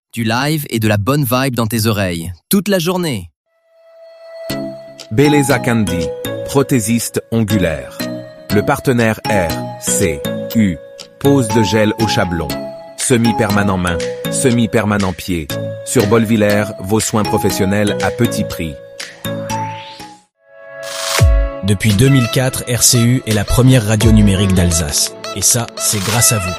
du live et de la bonne vibe dans tes oreilles, toute la journée. Belleza Candy, prothésiste ongulaire. Le partenaire RCU, pose de gel au chablon. Semi-permanent main, semi-permanent pied. Sur Bolvillers, vos soins professionnels à petit prix. Depuis 2004, RCU est la première radio numérique d'Alsace. Et ça, c'est grâce à vous.